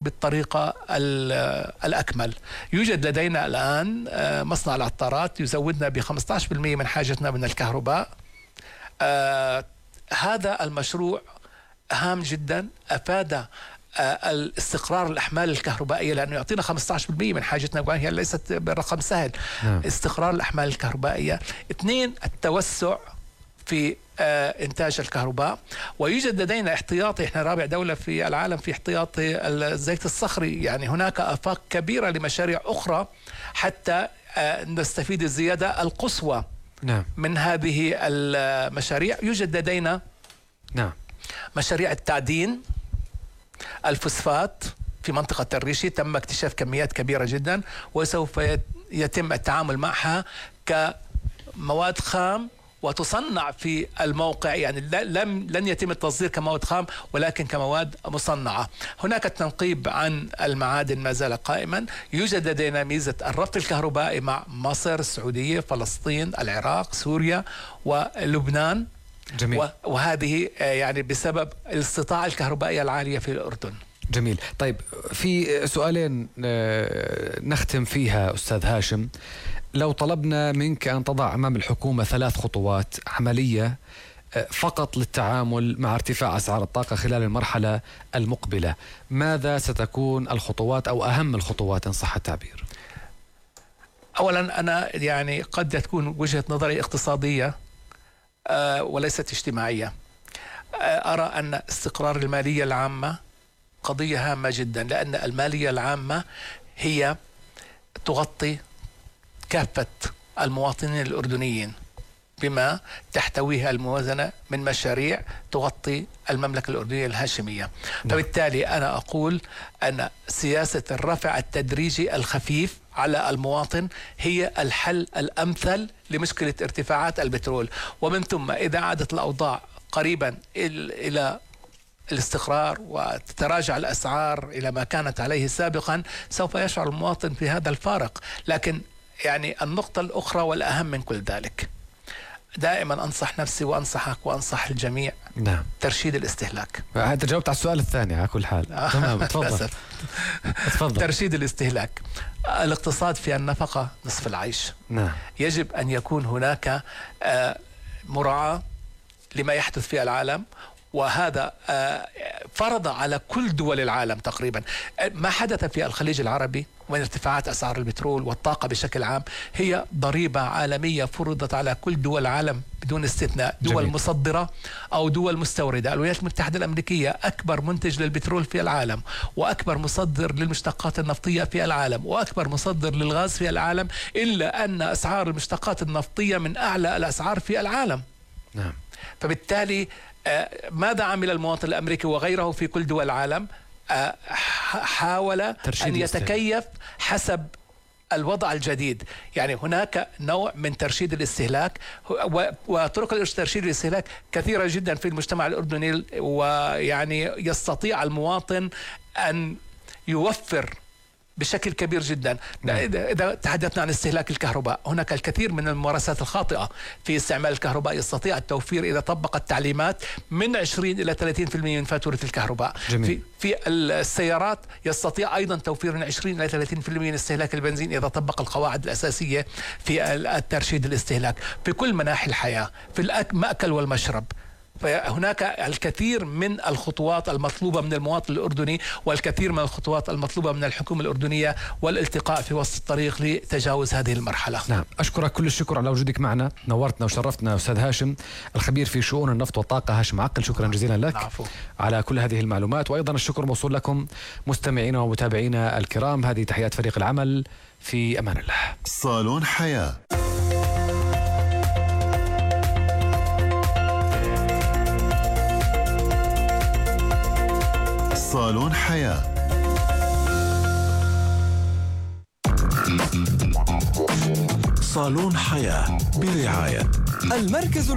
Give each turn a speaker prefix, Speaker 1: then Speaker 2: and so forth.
Speaker 1: بالطريقة الأكمل. يوجد لدينا الآن مصنع العطارات يزودنا ب15% من حاجتنا من الكهرباء. هذا المشروع هام جدا، أفاد الاستقرار الأحمال الكهربائية، لأنه يعطينا 15% من حاجتنا، وهي ليست برقم سهل. استقرار الأحمال الكهربائية. 2 التوسع في إنتاج الكهرباء. ويوجد لدينا احتياطي، إحنا رابع دولة في العالم في احتياطي الزيت الصخري، يعني هناك آفاق كبيرة لمشاريع أخرى حتى نستفيد الزيادة القصوى من هذه المشاريع. يوجد لدينا مشاريع التعدين الفوسفات في منطقة الريشي، تم اكتشاف كميات كبيرة جدا، وسوف يتم التعامل معها كمواد خام وتصنع في الموقع، يعني لن يتم التصدير كمواد خام ولكن كمواد مصنعة. هناك التنقيب عن المعادن ما زال قائما. يوجد لدينا ميزة الربط الكهربائي مع مصر، السعودية، فلسطين، العراق، سوريا ولبنان.
Speaker 2: جميل.
Speaker 1: وهذه يعني بسبب الاستطاعة الكهربائية العالية في الأردن.
Speaker 2: جميل. طيب، في سؤالين نختم فيها أستاذ هاشم. لو طلبنا منك أن تضع أمام الحكومة 3 خطوات عملية فقط للتعامل مع ارتفاع أسعار الطاقة خلال المرحلة المقبلة، ماذا ستكون الخطوات أو أهم الخطوات إن صح التعبير؟
Speaker 1: أولا، أنا يعني قد تكون وجهة نظري اقتصادية وليست اجتماعية. أرى أن استقرار المالية العامة قضية هامة جدا، لأن المالية العامة هي تغطي كافة المواطنين الأردنيين بما تحتويها الموازنة من مشاريع تغطي المملكة الأردنية الهاشمية. فبالتالي أنا أقول أن سياسة الرفع التدريجي الخفيف على المواطن هي الحل الأمثل لمشكلة ارتفاعات البترول. ومن ثم إذا عادت الأوضاع قريبا إلى الاستقرار وتتراجع الأسعار إلى ما كانت عليه سابقا، سوف يشعر المواطن في هذا الفارق. لكن يعني النقطة الأخرى والأهم من كل ذلك، دائما أنصح نفسي وأنصحك وأنصح الجميع، ترشيد الاستهلاك.
Speaker 2: أنت جاوبت على السؤال الثاني على كل حال. تمام. تفضل.
Speaker 1: ترشيد الاستهلاك. الاقتصاد في النفقة نصف العيش. يجب أن يكون هناك مراعاة لما يحدث في العالم، وهذا فرض على كل دول العالم تقريبا. ما حدث في الخليج العربي من ارتفاعات أسعار البترول والطاقة بشكل عام هي ضريبة عالمية فرضت على كل دول العالم بدون استثناء، دول مصدرة أو دول مستوردة. الولايات المتحدة الأمريكية أكبر منتج للبترول في العالم، وأكبر مصدر للمشتقات النفطية في العالم، وأكبر مصدر للغاز في العالم، إلا أن أسعار المشتقات النفطية من أعلى الأسعار في العالم. فبالتالي ماذا عمل المواطن الأمريكي وغيره في كل دول العالم؟ حاول أن يتكيف حسب الوضع الجديد. يعني هناك نوع من ترشيد الاستهلاك، وطرق ترشيد الاستهلاك كثيرة جدا في المجتمع الأردني، ويعني يستطيع المواطن أن يوفر بشكل كبير جدا. إذا تحدثنا عن استهلاك الكهرباء، هناك الكثير من الممارسات الخاطئة في استعمال الكهرباء. يستطيع التوفير إذا طبق التعليمات من 20 إلى 30% من فاتورة الكهرباء. في السيارات يستطيع أيضا توفير من 20 إلى 30% من استهلاك البنزين إذا طبق القواعد الأساسية في الترشيد الاستهلاك في كل مناحي الحياة، في المأكل والمشرب. فهناك الكثير من الخطوات المطلوبة من المواطن الأردني، والكثير من الخطوات المطلوبة من الحكومة الأردنية، والالتقاء في وسط الطريق لتجاوز هذه المرحلة.
Speaker 2: نعم، أشكرك كل الشكر على وجودك معنا، نورتنا وشرفتنا أستاذ هاشم، الخبير في شؤون النفط والطاقة. هاشم عقل، شكرا جزيلا لك.
Speaker 1: عفو.
Speaker 2: على كل هذه المعلومات، وأيضا الشكر موصول لكم مستمعينا ومتابعينا الكرام. هذه تحيات فريق العمل، في أمان الله.
Speaker 3: صالون حياة. صالون حياة.
Speaker 4: صالون حياة برعاية المركز